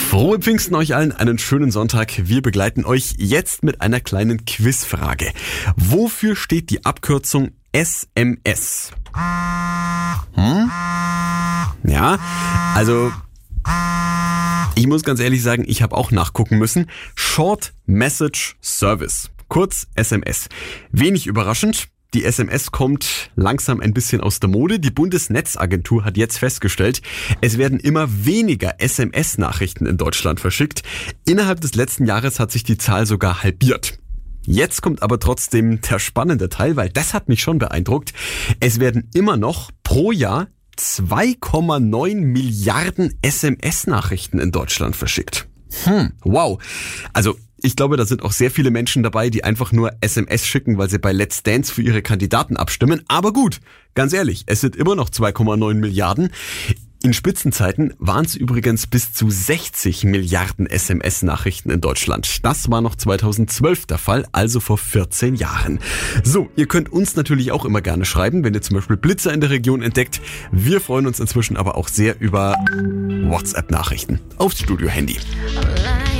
Frohe Pfingsten euch allen, einen schönen Sonntag. Wir begleiten euch jetzt mit einer kleinen Quizfrage. Wofür steht die Abkürzung SMS? Ja, also ich muss ganz ehrlich sagen, ich habe auch nachgucken müssen. Short Message Service, kurz SMS. Wenig überraschend. Die SMS kommt langsam ein bisschen aus der Mode. Die Bundesnetzagentur hat jetzt festgestellt, es werden immer weniger SMS-Nachrichten in Deutschland verschickt. Innerhalb des letzten Jahres hat sich die Zahl sogar halbiert. Jetzt kommt aber trotzdem der spannende Teil, weil das hat mich schon beeindruckt. Es werden immer noch pro Jahr 2,9 Milliarden SMS-Nachrichten in Deutschland verschickt. Wow. Also ich glaube, da sind auch sehr viele Menschen dabei, die einfach nur SMS schicken, weil sie bei Let's Dance für ihre Kandidaten abstimmen. Aber gut, ganz ehrlich, es sind immer noch 2,9 Milliarden. In Spitzenzeiten waren es übrigens bis zu 60 Milliarden SMS-Nachrichten in Deutschland. Das war noch 2012 der Fall, also vor 14 Jahren. So, ihr könnt uns natürlich auch immer gerne schreiben, wenn ihr zum Beispiel Blitzer in der Region entdeckt. Wir freuen uns inzwischen aber auch sehr über WhatsApp-Nachrichten aufs Studio-Handy.